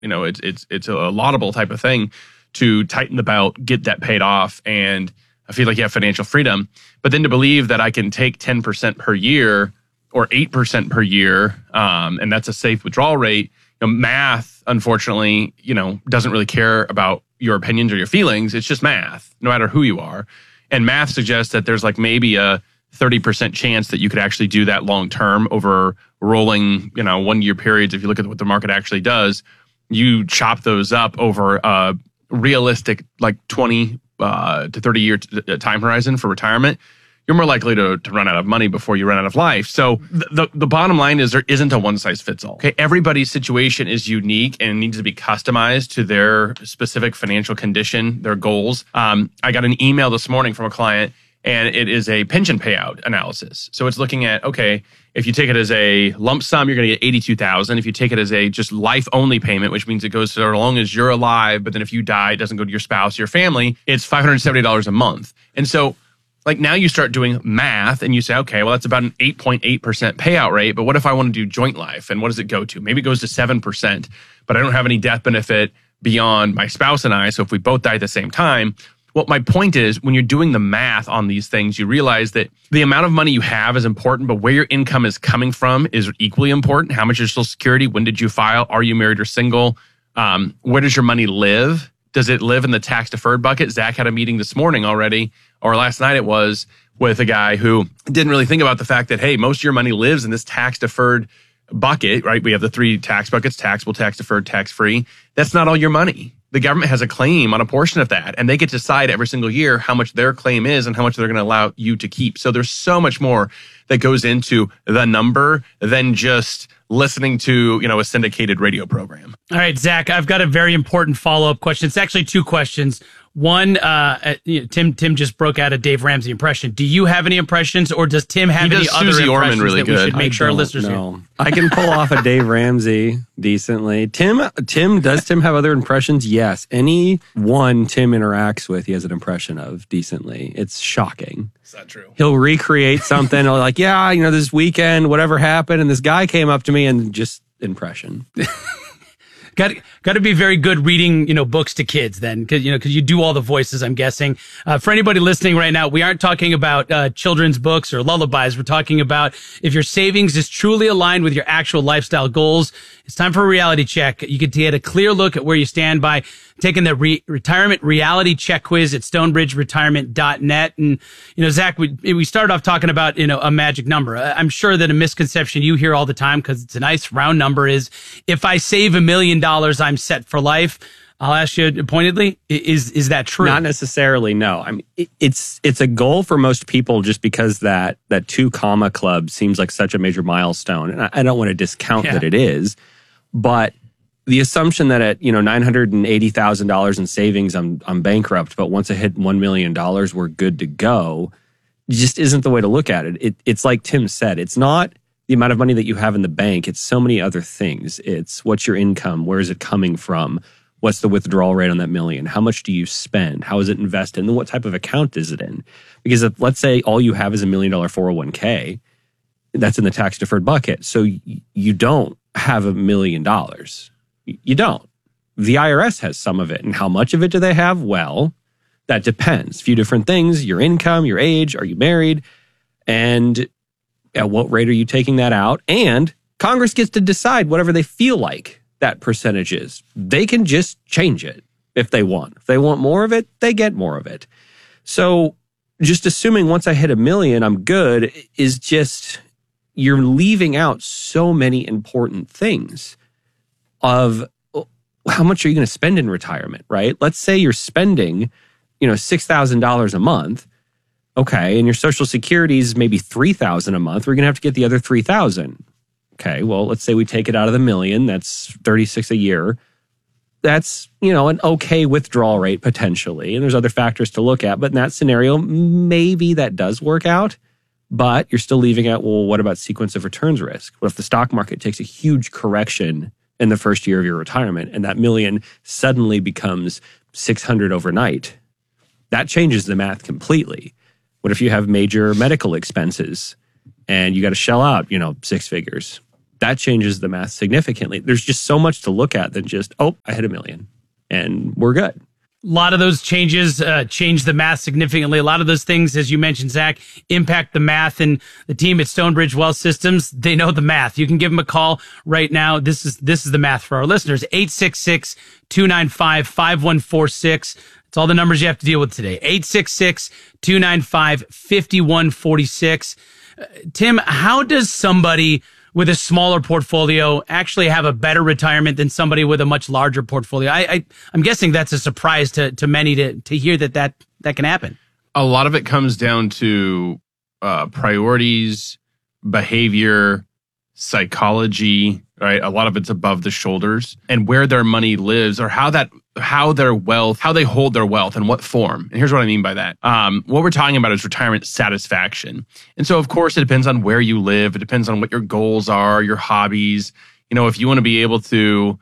it's a laudable type of thing to tighten the belt, get that paid off, and I feel like you have financial freedom. But then to believe that I can take 10% per year or 8% per year, and that's a safe withdrawal rate. Math, unfortunately, doesn't really care about your opinions or your feelings. It's just math, no matter who you are. And math suggests that there's like maybe a 30% chance that you could actually do that long term over rolling, 1 year periods. If you look at what the market actually does, you chop those up over a realistic like 20 to 30 year time horizon for retirement. You're more likely to run out of money before you run out of life. So the bottom line is there isn't a one size fits all. Okay, everybody's situation is unique and needs to be customized to their specific financial condition, their goals. I got an email this morning from a client, and it is a pension payout analysis. So it's looking at, okay, if you take it as a lump sum, you're going to get $82,000. If you take it as a just life only payment, which means it goes so long as you're alive, but then if you die, it doesn't go to your spouse, your family, it's $570 a month. And so like now you start doing math and you say, okay, well, that's about an 8.8% payout rate. But what if I want to do joint life? And what does it go to? Maybe it goes to 7%, but I don't have any death benefit beyond my spouse and I. So if we both die at the same time, well, my point is when you're doing the math on these things, you realize that the amount of money you have is important, but where your income is coming from is equally important. How much is Social Security? When did you file? Are you married or single? Where does your money live? Does it live in the tax deferred bucket? Zach had a meeting this morning already, or last night it was, with a guy who didn't really think about the fact that, hey, most of your money lives in this tax deferred bucket, right? We have the 3 tax buckets: taxable, tax deferred, tax free. That's not all your money. The government has a claim on a portion of that, and they get to decide every single year how much their claim is and how much they're going to allow you to keep. So there's so much more that goes into the number than just listening to, a syndicated radio program. All right, Zach, I've got a very important follow-up question. It's actually 2 questions. One, Tim just broke out a Dave Ramsey impression. Do you have any impressions, or does Tim have any other Susie impressions Orman really that we good. should make sure our listeners know. hear? I can pull off a Dave Ramsey decently. Does Tim have other impressions? Yes. Any one Tim interacts with, he has an impression of decently. It's shocking. Is that true? He'll recreate something like, this weekend, whatever happened, and this guy came up to me and just impression. Got to be very good reading, books to kids then, because you do all the voices, I'm guessing. For anybody listening right now, we aren't talking about children's books or lullabies. We're talking about if your savings is truly aligned with your actual lifestyle goals. It's time for a reality check. You can get a clear look at where you stand by taking the retirement reality check quiz at stonebridgeretirement.net. And, Zach, we started off talking about, a magic number. I'm sure that a misconception you hear all the time, because it's a nice round number, is if I save $1 million, I'm set for life. I'll ask you pointedly, is that true? Not necessarily, no. I mean, it's a goal for most people just because that 2 comma club seems like such a major milestone. And I don't want to discount that it is, but the assumption that at $980,000 in savings, I'm bankrupt, but once I hit $1 million, we're good to go, just isn't the way to look at it. It's like Tim said, it's not the amount of money that you have in the bank. It's so many other things. It's what's your income? Where is it coming from? What's the withdrawal rate on that million? How much do you spend? How is it invested? And then what type of account is it in? Because if, let's say all you have is $1 million 401k, that's in the tax deferred bucket. So you don't have $1 million. You don't. The IRS has some of it. And how much of it do they have? Well, that depends. A few different things: your income, your age, are you married, and at what rate are you taking that out? And Congress gets to decide whatever they feel like that percentage is. They can just change it if they want. If they want more of it, they get more of it. So just assuming once I hit $1 million, I'm good, is just, you're leaving out so many important things of how much are you going to spend in retirement, right? Let's say you're spending, $6,000 a month. Okay, and your Social Security is maybe $3,000 a month. We're going to have to get the other $3,000. Okay, well, let's say we take it out of the $1 million. That's $36,000 a year. That's, an okay withdrawal rate potentially. And there's other factors to look at. But in that scenario, maybe that does work out. But you're still leaving out, well, what about sequence of returns risk? What if the stock market takes a huge correction in the first year of your retirement and that $1 million suddenly becomes $600 overnight? That changes the math completely. What if you have major medical expenses and you got to shell out, 6 figures? that changes the math significantly. There's just so much to look at than just, oh, I hit $1 million and we're good. A lot of those changes change the math significantly. A lot of those things, as you mentioned, Zach, impact the math. And the team at Stonebridge Wealth Systems, they know the math. You can give them a call right now. This is the math for our listeners. 866-295-5146. That's all the numbers you have to deal with today. 866-295-5146. Tim, how does somebody with a smaller portfolio actually have a better retirement than somebody with a much larger portfolio? I'm guessing that's a surprise to many to hear that can happen. A lot of it comes down to priorities, behavior, psychology, right? A lot of it's above the shoulders, and where their money lives, or how they hold their wealth, in what form. And here's what I mean by that. What we're talking about is retirement satisfaction. And so, of course, it depends on where you live. It depends on what your goals are, your hobbies. If you want to be able to,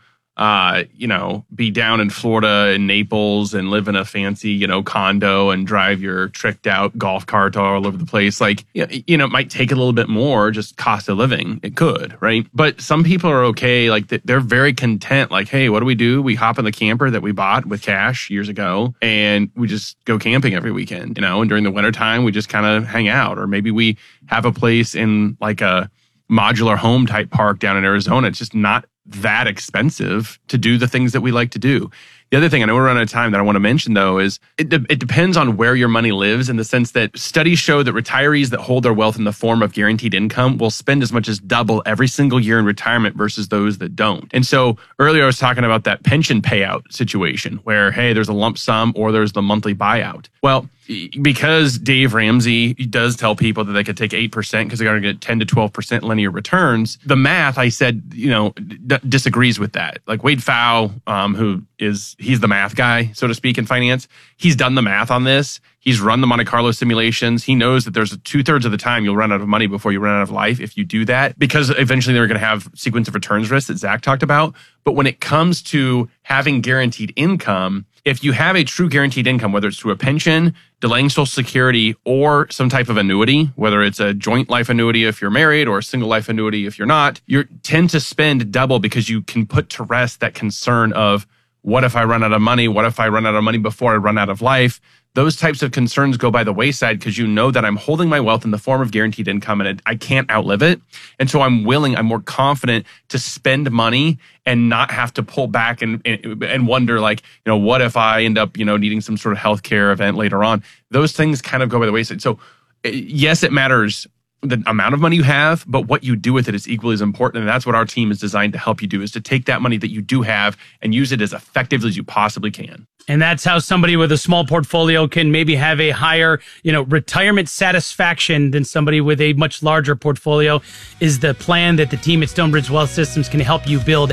be down in Florida in Naples and live in a fancy, condo and drive your tricked out golf cart all over the place. Like, it might take a little bit more, just cost of living. It could, right? But some people are okay. Like they're very content. Like, hey, what do? We hop in the camper that we bought with cash years ago and we just go camping every weekend, and during the wintertime, we just kind of hang out. Or maybe we have a place in like a modular home type park down in Arizona. It's just not that expensive to do the things that we like to do. The other thing, I know we're out of time, that I want to mention though is it depends on where your money lives, in the sense that studies show that retirees that hold their wealth in the form of guaranteed income will spend as much as double every single year in retirement versus those that don't. And so earlier I was talking about that pension payout situation where, hey, there's a lump sum or there's the monthly buyout. Well, because Dave Ramsey does tell people that they could take 8% because they're going to get 10 to 12% linear returns, the math, I said, disagrees with that. Like Wade Pfau, he's the math guy, so to speak, in finance. He's done the math on this. He's run the Monte Carlo simulations. He knows that there's 2/3 of the time you'll run out of money before you run out of life if you do that, because eventually they're going to have sequence of returns risks that Zach talked about. But when it comes to having guaranteed income, if you have a true guaranteed income, whether it's through a pension, delaying Social Security, or some type of annuity, whether it's a joint life annuity if you're married or a single life annuity if you're not, you tend to spend double because you can put to rest that concern of, what if I run out of money? What if I run out of money before I run out of life? Those types of concerns go by the wayside because you know that I'm holding my wealth in the form of guaranteed income and I can't outlive it. And so I'm more confident to spend money and not have to pull back and wonder, like, what if I end up, needing some sort of healthcare event later on? Those things kind of go by the wayside. So yes, it matters the amount of money you have, but what you do with it is equally as important. And that's what our team is designed to help you do, is to take that money that you do have and use it as effectively as you possibly can. And that's how somebody with a small portfolio can maybe have a higher, retirement satisfaction than somebody with a much larger portfolio, is the plan that the team at Stonebridge Wealth Systems can help you build.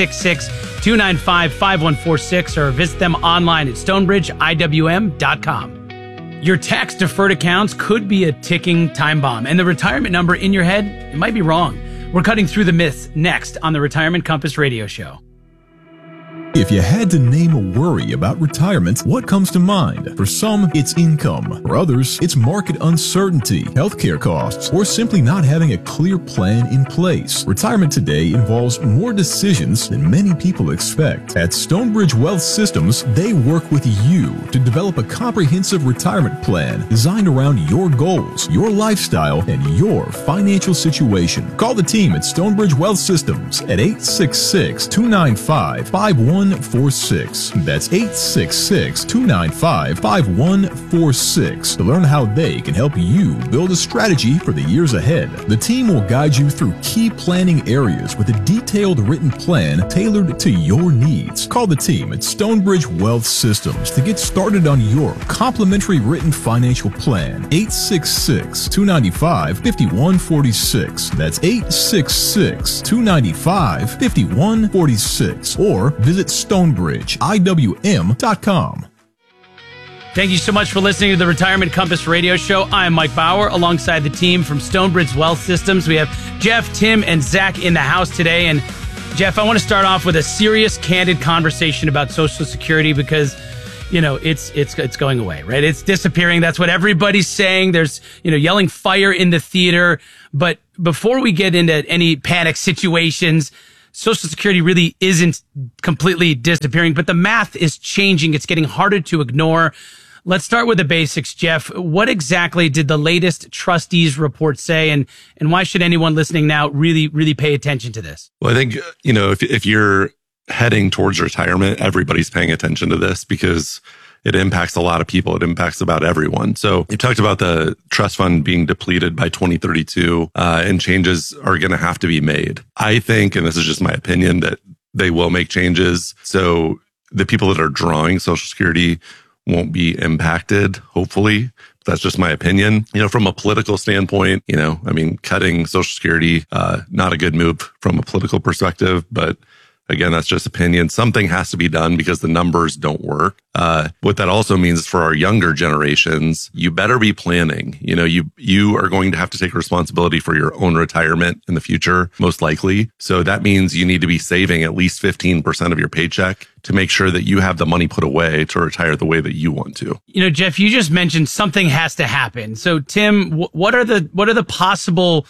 866-295-5146 or visit them online at stonebridgeiwm.com. Your tax-deferred accounts could be a ticking time bomb, and the retirement number in your head, it might be wrong. We're cutting through the myths next on the Retirement Compass Radio Show. If you had to name a worry about retirement, what comes to mind? For some, it's income. For others, it's market uncertainty, healthcare costs, or simply not having a clear plan in place. Retirement today involves more decisions than many people expect. At Stonebridge Wealth Systems, they work with you to develop a comprehensive retirement plan designed around your goals, your lifestyle, and your financial situation. Call the team at Stonebridge Wealth Systems at 866-295-5146. That's 866-295-5146 to learn how they can help you build a strategy for the years ahead. The team will guide you through key planning areas with a detailed written plan tailored to your needs. Call the team at Stonebridge Wealth Systems to get started on your complimentary written financial plan. 866-295-5146. That's 866-295-5146. Or visit StonebridgeIWM.com. Thank you so much for listening to the Retirement Compass Radio Show. I'm Mike Bauer, alongside the team from Stonebridge Wealth Systems. We have Jeff, Tim, and Zach in the house today. And Jeff, I want to start off with a serious, candid conversation about Social Security because, it's going away, right? It's disappearing. That's what everybody's saying. There's, yelling fire in the theater. But before we get into any panic situations, Social Security really isn't completely disappearing, but the math is changing. It's getting harder to ignore. Let's start with the basics, Jeff. What exactly did the latest trustees report say, and why should anyone listening now really pay attention to this? Well, I think, if you're heading towards retirement, everybody's paying attention to this because it impacts a lot of people. It impacts about everyone. So you talked about the trust fund being depleted by 2032, and changes are going to have to be made. I think, and this is just my opinion, that they will make changes. So the people that are drawing Social Security won't be impacted, hopefully. That's just my opinion. From a political standpoint, cutting Social Security, not a good move from a political perspective, but again, that's just opinion. Something has to be done because the numbers don't work. What that also means is for our younger generations, you better be planning. You are going to have to take responsibility for your own retirement in the future, most likely. So that means you need to be saving at least 15% of your paycheck to make sure that you have the money put away to retire the way that you want to. Jeff, you just mentioned something has to happen. So Tim, what are the possible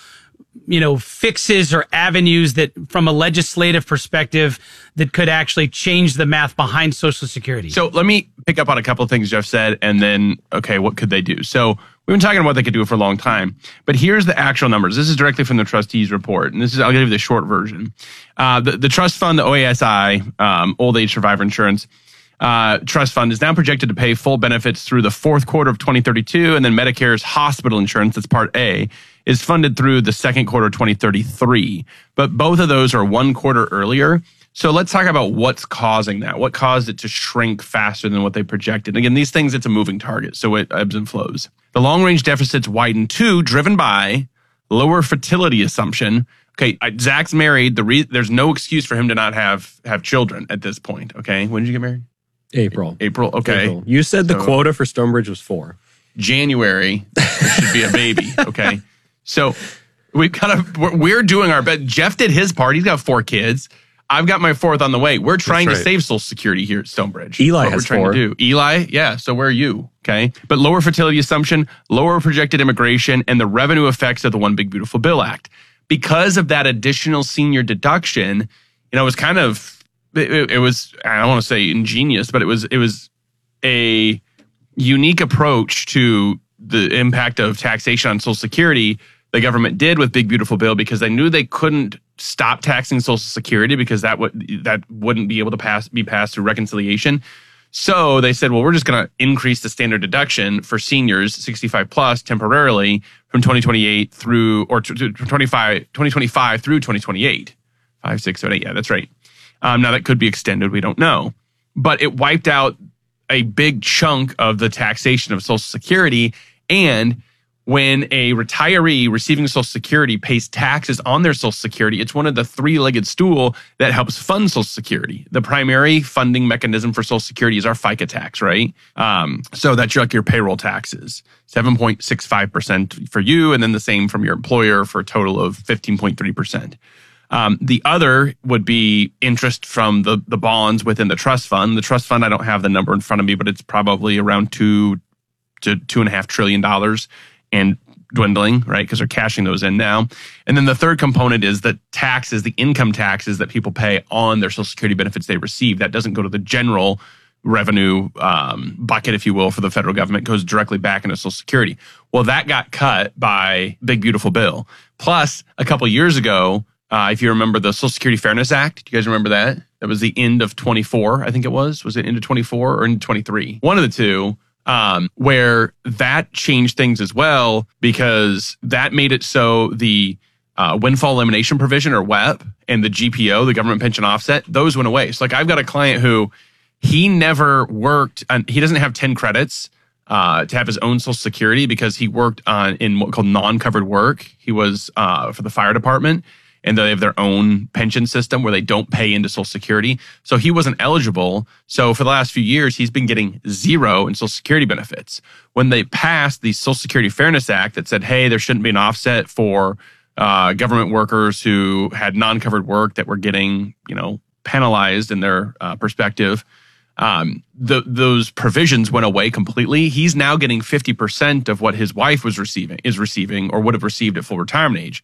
fixes or avenues that from a legislative perspective that could actually change the math behind Social Security? So let me pick up on a couple of things Jeff said, and then, okay, what could they do? So we've been talking about what they could do for a long time, but here's the actual numbers. This is directly from the trustees report, and I'll give you the short version. The trust fund, the OASI, Old Age Survivor Insurance Trust Fund, is now projected to pay full benefits through the fourth quarter of 2032, and then Medicare's hospital insurance, that's Part A, is funded through the second quarter of 2033. But both of those are 1 quarter earlier. So let's talk about what's causing that. What caused it to shrink faster than what they projected? Again, these things, it's a moving target, so it ebbs and flows. The long-range deficits widened too, driven by lower fertility assumption. Okay, Zach's married. There's no excuse for him to not have children at this point. Okay, when did you get married? April. Okay. April. You said the quota for Stonebridge was 4. January, there should be a baby. Okay. So we're doing our best. Jeff did his part. He's got 4 kids. I've got my 4th on the way. We're trying to save Social Security here at Stonebridge. Eli has 4. Eli, yeah. So where are you? Okay. But lower fertility assumption, lower projected immigration, and the revenue effects of the One Big Beautiful Bill Act. Because of that additional senior deduction, it was kind of, it was, I don't want to say ingenious, but it was a unique approach to the impact of taxation on Social Security the government did with Big Beautiful Bill, because they knew they couldn't stop taxing Social Security because that wouldn't be able to be passed through reconciliation. So they said, well, we're just going to increase the standard deduction for seniors 65 plus temporarily from 2028 through, or 2025 through 2028. 5, 6, 7, 8. Yeah, that's right. Now that could be extended. We don't know. But it wiped out a big chunk of the taxation of Social Security. And when a retiree receiving Social Security pays taxes on their Social Security, it's one of the 3-legged stool that helps fund Social Security. The primary funding mechanism for Social Security is our FICA tax, right? So that's like your payroll taxes, 7.65% for you, and then the same from your employer for a total of 15.3%. The other would be interest from the bonds within the trust fund. The trust fund, I don't have the number in front of me, but it's probably around $2 to $2.5 trillion and dwindling, right? Because they're cashing those in now. And then the third component is the taxes, the income taxes that people pay on their Social Security benefits they receive. That doesn't go to the general revenue bucket, if you will, for the federal government. It goes directly back into Social Security. Well, that got cut by Big Beautiful Bill. Plus, a couple years ago, if you remember the Social Security Fairness Act, do you guys remember that? That was the end of 24, I think it was. Was it end of 24 or end of 23? One of the two. Where that changed things as well, because that made it so the windfall elimination provision, or WEP, and the GPO, the government pension offset, those went away. So like I've got a client who he never worked, and he doesn't have 10 credits to have his own Social Security because he worked in what called non-covered work. He was for the fire department. And they have their own pension system where they don't pay into Social Security. So he wasn't eligible. So for the last few years, he's been getting 0 in Social Security benefits. When they passed the Social Security Fairness Act that said, hey, there shouldn't be an offset for government workers who had non-covered work that were getting, penalized in their perspective, those provisions went away completely. He's now getting 50% of what his wife is receiving or would have received at full retirement age.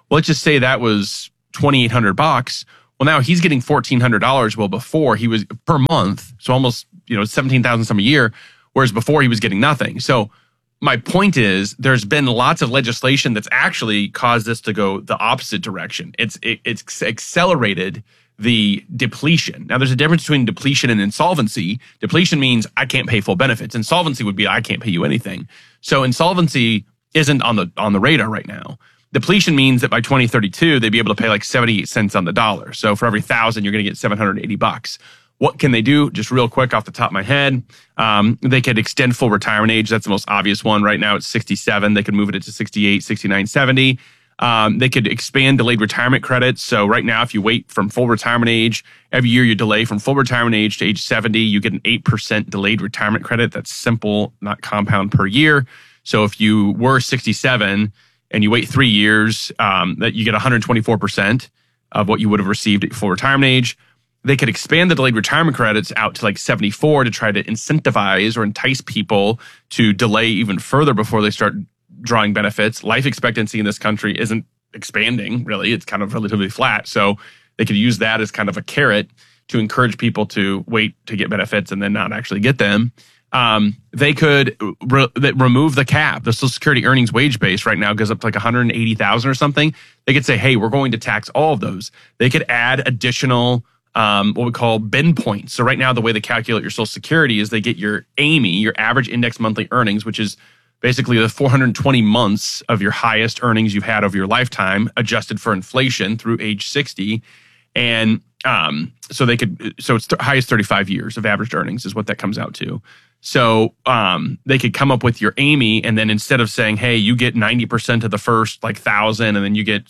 Well, let's just say that was $2,800. Well, now he's getting $1,400. Well, before he was per month, so almost, $17,000 some a year, whereas before he was getting nothing. So my point is, there's been lots of legislation that's actually caused this to go the opposite direction. It's accelerated the depletion. Now, there's a difference between depletion and insolvency. Depletion means I can't pay full benefits. Insolvency would be I can't pay you anything. So insolvency isn't on the radar right now. Depletion means that by 2032, they'd be able to pay like 78 cents on the dollar. So for every 1,000, you're going to get $780. What can they do? Just real quick off the top of my head, they could extend full retirement age. That's the most obvious one. Right now, it's 67. They could move it to 68, 69, 70. They could expand delayed retirement credits. So right now, if you wait from full retirement age, every year you delay from full retirement age to age 70, you get an 8% delayed retirement credit. That's simple, not compound per year. So if you were 67 and you wait 3 years, that you get 124% of what you would have received at full retirement age. They could expand the delayed retirement credits out to like 74 to try to incentivize or entice people to delay even further before they start drawing benefits. Life expectancy in this country isn't expanding, really. It's kind of relatively flat. So they could use that as kind of a carrot to encourage people to wait to get benefits and then not actually get them. They could remove the cap. The Social Security earnings wage base right now goes up to like 180,000 or something. They could say, hey, we're going to tax all of those. They could add additional what we call BEN points. So right now, the way they calculate your Social Security is they get your AMI, your average index monthly earnings, which is basically the 420 months of your highest earnings you've had over your lifetime, adjusted for inflation through age 60. And so it's highest 35 years of average earnings is what that comes out to. So they could come up with your AMI, and then instead of saying, hey, you get 90% of the first like 1,000, and then you get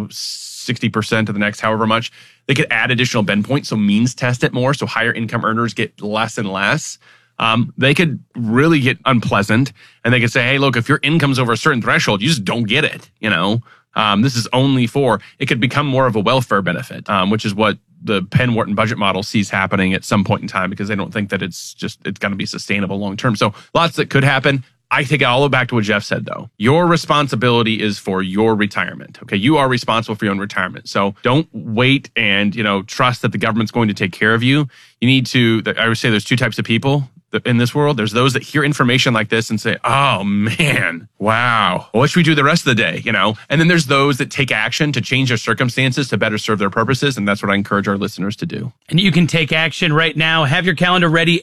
60% of the next however much, they could add additional BEN points, so means test it more, so higher income earners get less and less. They could really get unpleasant, and they could say, hey, look, if your income's over a certain threshold, you just don't get it, This is only for, it could become more of a welfare benefit, which is what the Penn Wharton budget model sees happening at some point in time, because they don't think that it's going to be sustainable long term. So lots that could happen. I take it all the way back to what Jeff said, though. Your responsibility is for your retirement. Okay, you are responsible for your own retirement. So don't wait and trust that the government's going to take care of you. You need to. I would say there's two types of people in this world. There's those that hear information like this and say, oh man, wow, what should we do the rest of the day? And then there's those that take action to change their circumstances to better serve their purposes. And that's what I encourage our listeners to do. And you can take action right now. Have your calendar ready.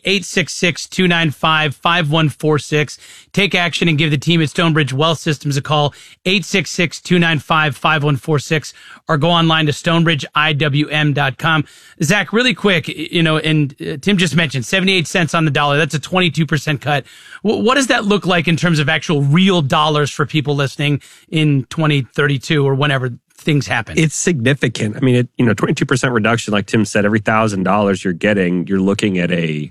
866-295-5146. Take action and give the team at Stonebridge Wealth Systems a call. 866-295-5146, or go online to stonebridgeiwm.com. Zach, really quick, and Tim just mentioned 78 cents on the dollar. That's a 22% cut. What does that look like in terms of actual real dollars for people listening in 2032 or whenever things happen? It's significant. I mean, 22% reduction, like Tim said, every $1,000 you're looking at a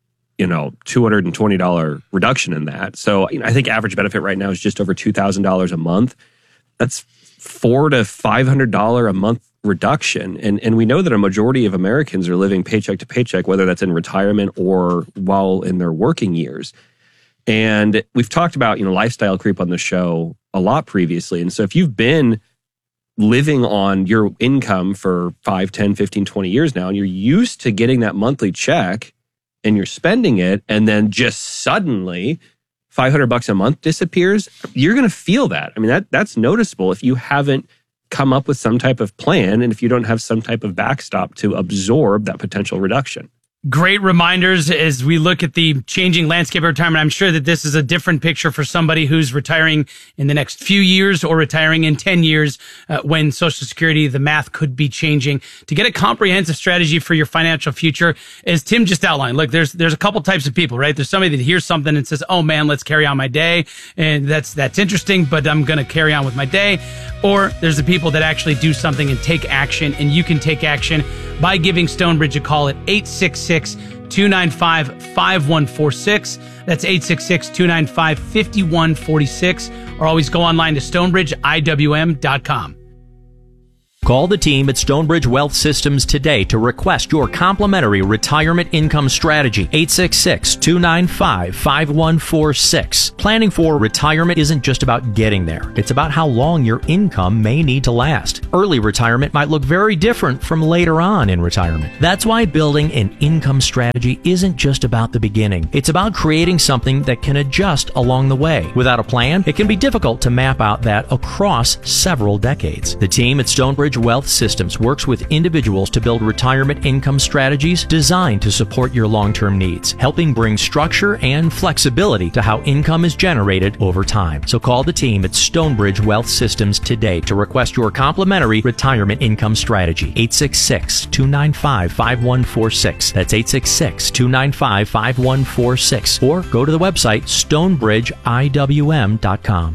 $220 reduction in that. So I think average benefit right now is just over $2,000 a month. That's $400 to $500 a month reduction. And we know that a majority of Americans are living paycheck to paycheck, whether that's in retirement or while in their working years. And we've talked about, lifestyle creep on the show a lot previously. And so if you've been living on your income for 5, 10, 15, 20 years now, and you're used to getting that monthly check and you're spending it, and then just suddenly $500 a month disappears, you're going to feel that. I mean, that's noticeable if you haven't come up with some type of plan and if you don't have some type of backstop to absorb that potential reduction. Great reminders as we look at the changing landscape of retirement. I'm sure that this is a different picture for somebody who's retiring in the next few years or retiring in 10 years when Social Security, the math could be changing. To get a comprehensive strategy for your financial future, as Tim just outlined, look, there's a couple types of people, right? There's somebody that hears something and says, oh man, let's carry on my day. And that's interesting, but I'm going to carry on with my day. Or there's the people that actually do something and take action, and you can take action by giving Stonebridge a call at 866-295-5146. That's 866-295-5146. Or always go online to stonebridgeiwm.com. Call the team at Stonebridge Wealth Systems today to request your complimentary retirement income strategy. 866-295-5146. Planning for retirement isn't just about getting there. It's about how long your income may need to last. Early retirement might look very different from later on in retirement. That's why building an income strategy isn't just about the beginning. It's about creating something that can adjust along the way. Without a plan, it can be difficult to map out that across several decades. The team at Stonebridge Wealth Systems works with individuals to build retirement income strategies designed to support your long-term needs, helping bring structure and flexibility to how income is generated over time. So call the team at Stonebridge Wealth Systems today to request your complimentary retirement income strategy. 866-295-5146. That's 866-295-5146. Or go to the website stonebridgeiwm.com.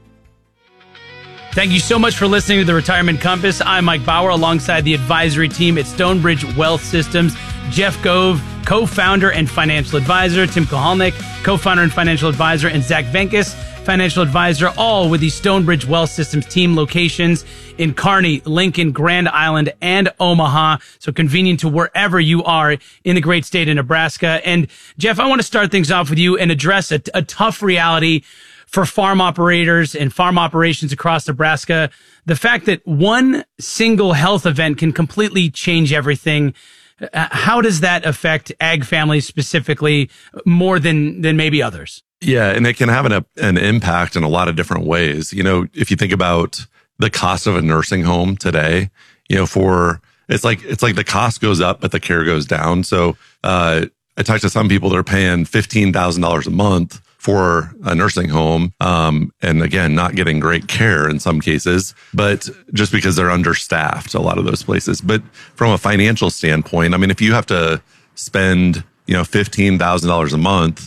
Thank you so much for listening to the Retirement Compass. I'm Mike Bauer alongside the advisory team at Stonebridge Wealth Systems. Jeff Gove, co-founder and financial advisor. Tim Kohalnik, co-founder and financial advisor. And Zach Venkis, financial advisor, all with the Stonebridge Wealth Systems team locations in Kearney, Lincoln, Grand Island, and Omaha. So convenient to wherever you are in the great state of Nebraska. And Jeff, I want to start things off with you and address a tough reality for farm operators and farm operations across Nebraska. The fact that one single health event can completely change everything. How does that affect ag families specifically more than maybe others? Yeah, and it can have an impact in a lot of different ways. You know, if you think about the cost of a nursing home today, you know, it's like the cost goes up, but the care goes down. So I talked to some people that are paying $15,000 a month for a nursing home, and again, not getting great care in some cases, but just because they're understaffed, a lot of those places. But from a financial standpoint, I mean, if you have to spend, you know, $15,000 a month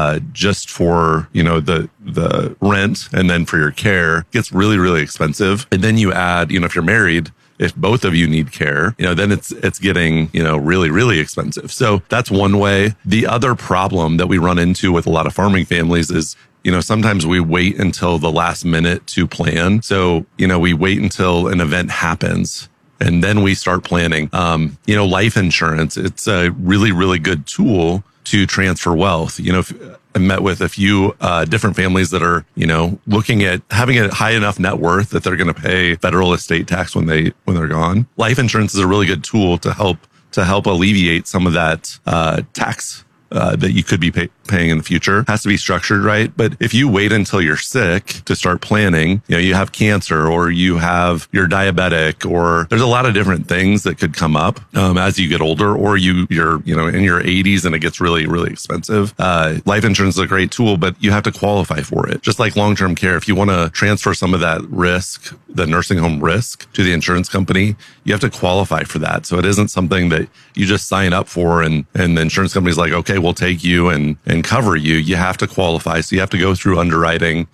just for, you know, the rent and then for your care, it gets really, really expensive. And then you add, you know, if you're married, if both of you need care, you know, then it's getting, you know, really, really expensive. So that's one way. The other problem that we run into with a lot of farming families is, you know, sometimes we wait until the last minute to plan. So, you know, we wait until an event happens and then we start planning. You know, life insurance, it's a really, really good tool to transfer wealth. You know, I met with a few different families that are, you know, looking at having a high enough net worth that they're going to pay federal estate tax when they're gone. Life insurance is a really good tool to help alleviate some of that tax that you could be paying in the future. Has to be structured right. But if you wait until you're sick to start planning, you know, you have cancer or you're diabetic, or there's a lot of different things that could come up as you get older, or you're, you know, in your 80s and it gets really, really expensive. Life insurance is a great tool, but you have to qualify for it. Just like long-term care, if you want to transfer some of that risk, the nursing home risk, to the insurance company, you have to qualify for that. So it isn't something that you just sign up for and the insurance company's like, okay, we'll take you and cover you. You have to qualify. So you have to go through underwriting,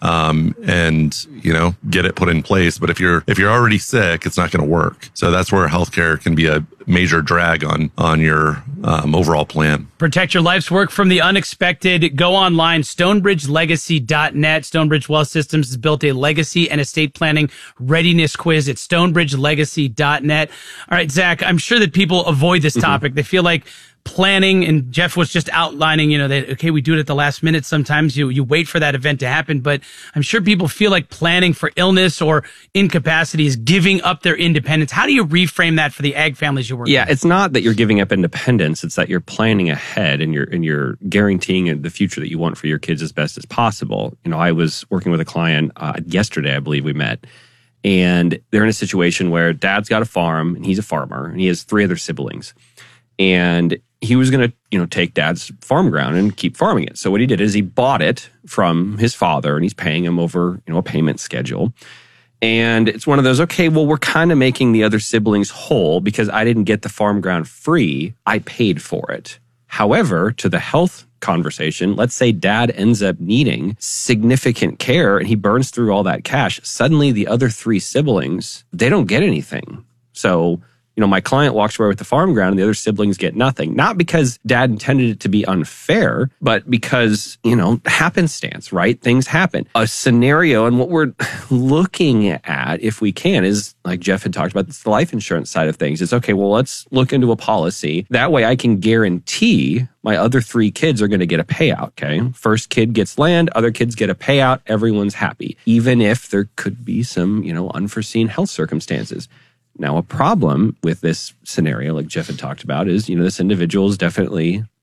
and, you know, get it put in place. But if you're already sick, it's not going to work. So that's where healthcare can be a major drag on your overall plan. Protect your life's work from the unexpected. Go online, stonebridgelegacy.net. Stonebridge Wealth Systems has built a legacy and estate planning readiness quiz at stonebridgelegacy.net. All right, Zach, I'm sure that people avoid this topic. They feel like planning, and Jeff was just outlining, you know, that, okay, we do it at the last minute. Sometimes you wait for that event to happen, but I'm sure people feel like planning for illness or incapacity is giving up their independence. How do you reframe that for the ag families you work with? Yeah, it's not that you're giving up independence. It's that you're planning ahead and you're guaranteeing the future that you want for your kids as best as possible. You know, I was working with a client yesterday, I believe we met, and they're in a situation where dad's got a farm and he's a farmer and he has 3 other siblings. And he was going to, you know, take dad's farm ground and keep farming it. So what he did is he bought it from his father and he's paying him over, you know, a payment schedule. And it's one of those, okay, well, we're kind of making the other siblings whole because I didn't get the farm ground free. I paid for it. However, to the health conversation, let's say dad ends up needing significant care and he burns through all that cash. Suddenly the other 3 siblings, they don't get anything. So my client walks away with the farm ground and the other siblings get nothing. Not because dad intended it to be unfair, but because, happenstance, right? Things happen. A scenario, and what we're looking at, if we can, is like Jeff had talked about, it's the life insurance side of things. It's okay, well, let's look into a policy. That way I can guarantee my other 3 kids are going to get a payout, okay? First kid gets land, other kids get a payout, everyone's happy. Even if there could be some, unforeseen health circumstances. Now, a problem with this scenario, like Jeff had talked about, is, this individual is definitely